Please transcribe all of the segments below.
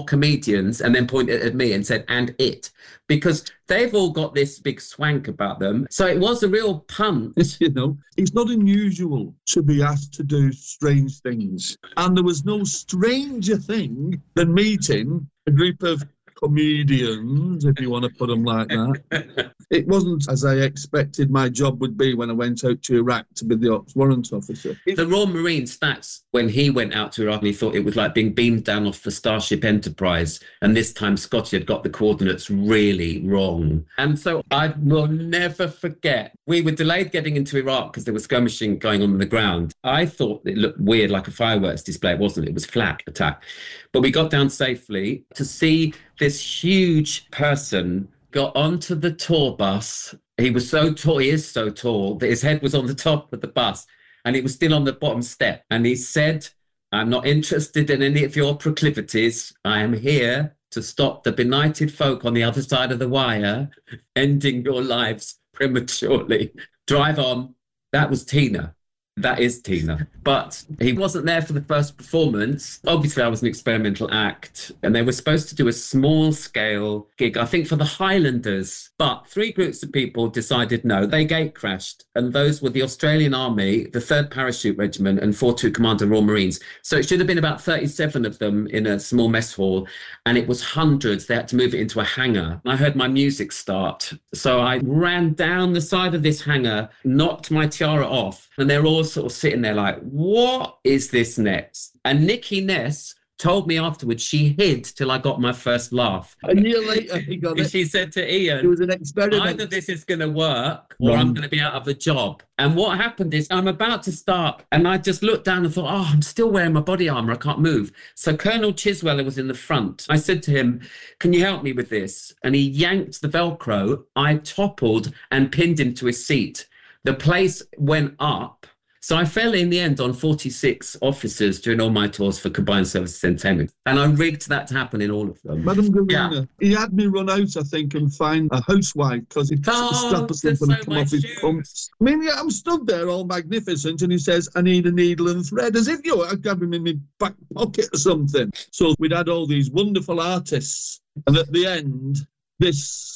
comedians, and then pointed at me and said, and it. Because they've all got this big swank about them. So it was a real punt. You know, it's not unusual to be asked to do strange things. And there was no stranger thing than meeting a group of comedians, if you want to put them like that. It wasn't as I expected my job would be when I went out to Iraq to be the Ops Warrant Officer. The Royal Marine stats, when he went out to Iraq, he thought it was like being beamed down off the Starship Enterprise. And this time Scotty had got the coordinates really wrong. And so I will never forget, we were delayed getting into Iraq because there was skirmishing going on the ground. I thought it looked weird, like a fireworks display. It wasn't. It was flak attack. But we got down safely to see this huge person got onto the tour bus. He was so tall, he is so tall, that his head was on the top of the bus and he was still on the bottom step. And he said, I'm not interested in any of your proclivities. I am here to stop the benighted folk on the other side of the wire ending your lives prematurely. Drive on. That was Tina. That is Tina. But he wasn't there for the first performance. Obviously, I was an experimental act, and they were supposed to do a small-scale gig, I think, for the Highlanders. But 3 groups of people decided no. They gate crashed, and those were the Australian Army, the 3rd Parachute Regiment, and 4-2 Commander Royal Marines. So it should have been about 37 of them in a small mess hall, and it was hundreds. They had to move it into a hangar. I heard my music start, so I ran down the side of this hangar, knocked my tiara off, and they're all sort of sitting there like, what is this next? And Nikki Ness told me afterwards she hid till I got my first laugh. A year later, he got it. She said to Ian, it was an experiment. Either this is going to work or I'm going to be out of a job. And what happened is I'm about to start and I just looked down and thought, oh, I'm still wearing my body armour. I can't move. So Colonel Chisweller was in the front. I said to him, can you help me with this? And he yanked the Velcro. I toppled and pinned him to his seat. The place went up. So I fell in the end on 46 officers during all my tours for Combined Services Entertainment. And I rigged that to happen in all of them. Madam Garina, he had me run out, I think, and find a housewife because he'd stop us from come off his pumps. I mean, yeah, I'm stood there all magnificent and he says, I need a needle and thread, as if I'd have him in my back pocket or something. So we'd had all these wonderful artists. And at the end, this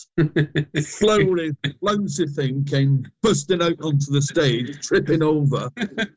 flowery, flouncy thing came busting out onto the stage, tripping over.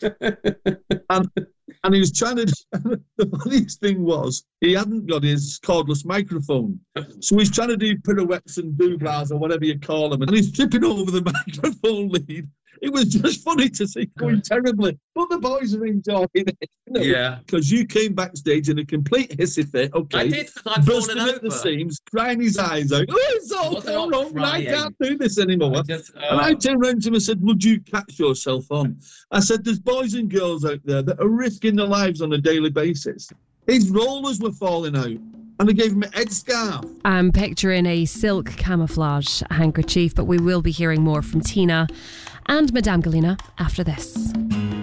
And he was trying to... The funniest thing was, he hadn't got his cordless microphone. So he's trying to do pirouettes and doublars or whatever you call them. And he's tripping over the microphone lead. It was just funny to see going terribly. But the boys are enjoying it. Yeah. Because you came backstage in a complete hissy fit. Okay. I did, because I'd fallen over. At the seams, crying his eyes out. Oh, it's all so wrong. I can't do this anymore. And I turned around to him and said, would you catch yourself on? I said, there's boys and girls out there that are risking their lives on a daily basis. His rollers were falling out. And I gave him a headscarf. I'm picturing a silk camouflage handkerchief, but we will be hearing more from Tina and Madame Galina after this.